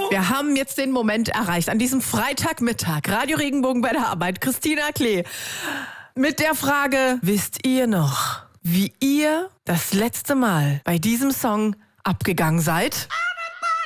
Wir haben jetzt den Moment erreicht. An diesem Freitagmittag. Radio Regenbogen bei der Arbeit. Christina Klee. Mit der Frage, wisst ihr noch, wie ihr das letzte Mal bei diesem Song abgegangen seid?